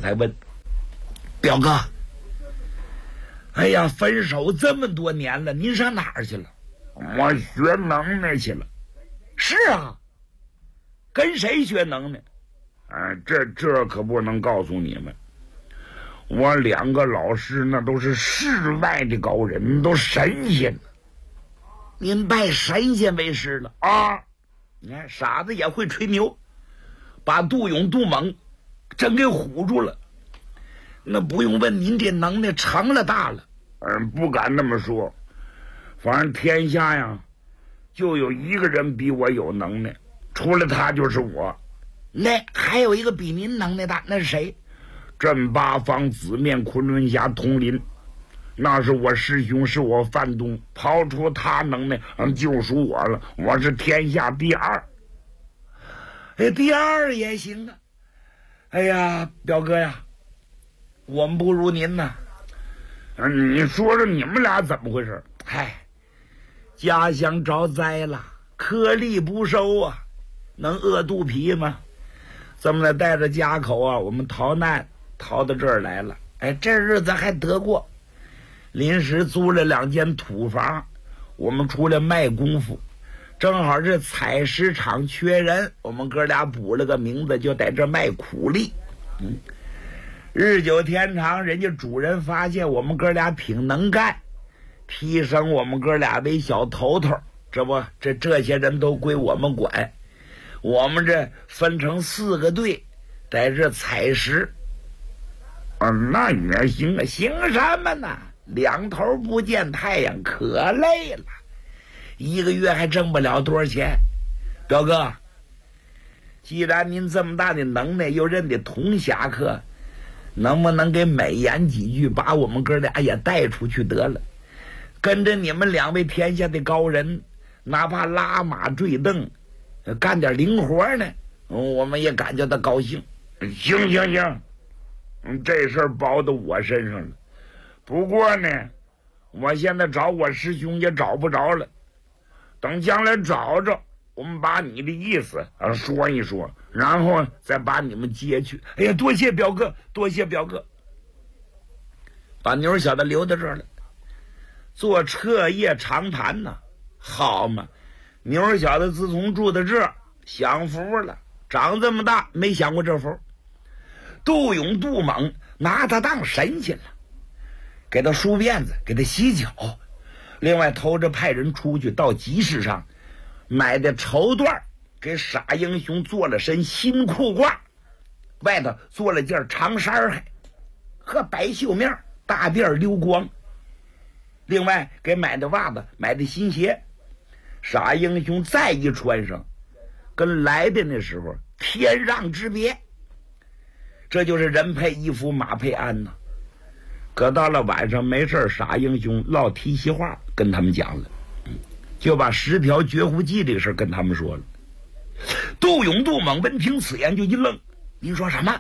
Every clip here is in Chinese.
才问表哥，哎呀，分手这么多年了，您上哪儿去了？ 我学能耐去了。 是啊，跟谁学能耐？ 这可不能告诉你们。我2个老师那都是世外的高人，都神仙。 您拜神仙为师了啊？ 你看傻子也会吹牛，把杜勇、杜猛真给唬住了。那不用问，您这能耐成了大了。 不敢那么说，反正天下呀，就有一个人比我有能耐，除了他就是我。 那还有一个比您能耐大，那是谁？ 镇八方紫面昆仑侠佟林，那是我师兄，是我范东，抛出他能耐，就属我了，我是天下第2。 第2也行啊。哎呀，表哥呀，我们不如您呐。 你说说你们俩怎么回事？ 嗨，家乡遭灾了，颗粒不收啊，能饿肚皮吗？这么的带着家口啊，我们逃难逃到这儿来了。这日子还得过，临时租了2间土房，我们出来卖功夫，正好是采石场缺人，我们哥俩补了个名字，就在这卖苦力。日久天长，人家主人发现我们哥俩挺能干，提升我们哥俩为小头头。这些人都归我们管，我们这分成4个队，在这采石。 那也行啊。 行什么呢？2头不见太阳，可累了，1个月还挣不了多少钱。表哥，既然您这么大的能耐，又认得同侠客，能不能给美言几句，把我们哥俩也带出去得了？跟着你们2位天下的高人，哪怕拉马坠镫，干点零活呢，我们也感觉到高兴。 行，这事儿包到我身上了。不过呢，我现在找我师兄也找不着了，等将来找着，我们把你的意思说一说，然后再把你们接去。 哎呀，多谢表哥，多谢表哥。把牛小子留到这儿了，做彻夜长谈呢。好嘛，牛小子自从住到这儿，享福了，长这么大没享过这福。杜勇、杜猛拿他当神仙了，给他梳辫子，给他洗脚，另外偷着派人出去到集市上买的绸缎，给傻英雄做了身新裤褂，外头做了件长衫，还和白绣面，大辫溜光。另外给买的袜子，买的新鞋，傻英雄再一穿上，跟来的那时候天壤之别。这就是人配衣服马配鞍呐。可到了晚上没事，傻英雄唠提携话跟他们讲了，就把10条绝户计这个事跟他们说了。杜勇、杜猛闻听此言就一愣，您说什么？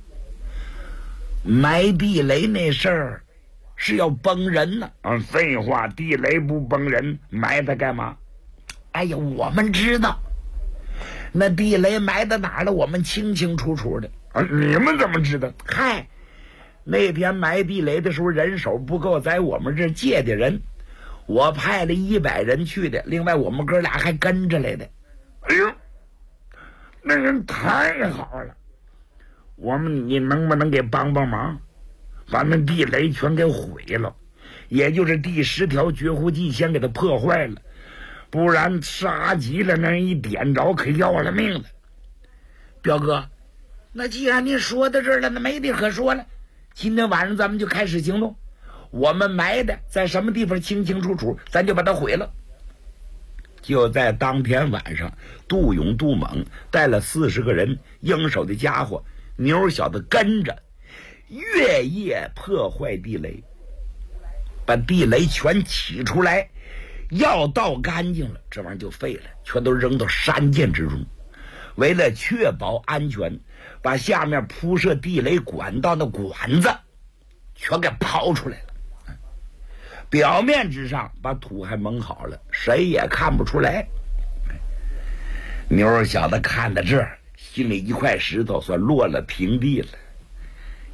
埋地雷那事儿是要崩人呢？ 废话，地雷不崩人，埋它干嘛？ 哎呀，我们知道那地雷埋到哪儿了，我们清清楚楚的。 你们怎么知道？ 嗨，那天埋地雷的时候人手不够，在我们这借的人，我派了100人去的，另外我们哥俩还跟着来的。 哎呦，那人太好了，你能不能给帮帮忙，把那地雷全给毁了，也就是第10条绝户计先给他破坏了，不然杀急了那人一点着可要了命了。 表哥，那既然您说到这儿了，那没得可说了。今天晚上咱们就开始行动，我们埋的在什么地方清清楚楚，咱就把它毁了。就在当天晚上，杜勇、杜猛带了40个人，应手的家伙，牛小子跟着，月夜破坏地雷，把地雷全起出来，要倒干净了，这玩意儿就废了，全都扔到山涧之中。为了确保安全，把下面铺设地雷管道的管子全给刨出来了。表面之上把土还蒙好了，谁也看不出来。牛小子看到这儿，心里一块石头算落了平地了。